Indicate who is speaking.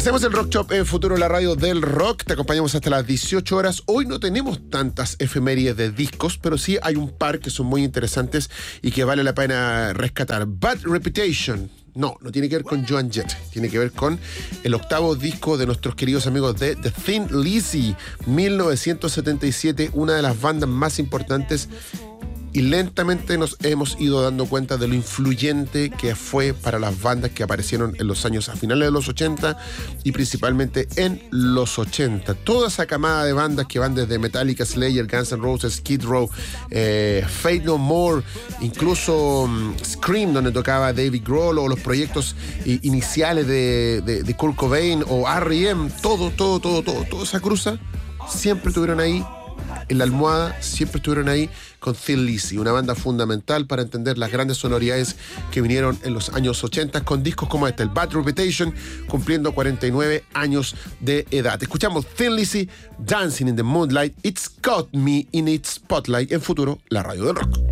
Speaker 1: Hacemos el Rock Shop en Futuro, la radio del rock. Te acompañamos hasta las 18 horas. Hoy no tenemos tantas efemérides de discos, pero sí hay un par que son muy interesantes y que vale la pena rescatar. Bad Reputation. No tiene que ver con Joan Jett. Tiene que ver con el octavo disco de nuestros queridos amigos de The Thin Lizzy, 1977, una de las bandas más importantes. Y lentamente nos hemos ido dando cuenta de lo influyente que fue para las bandas que aparecieron en los años a finales de los 80 y principalmente en los 80. Toda esa camada de bandas que van desde Metallica, Slayer, Guns N' Roses, Skid Row, Faith No More, incluso Scream, donde tocaba David Grohl, o los proyectos iniciales de Kurt Cobain o R.E.M., toda esa cruza siempre estuvieron ahí en la almohada, siempre estuvieron ahí con Thin Lizzy, una banda fundamental para entender las grandes sonoridades que vinieron en los años 80 con discos como este, el Bad Reputation, cumpliendo 49 años de edad. Escuchamos Thin Lizzy, Dancing in the Moonlight, It's Got Me in Its Spotlight, en Futuro, la radio del rock.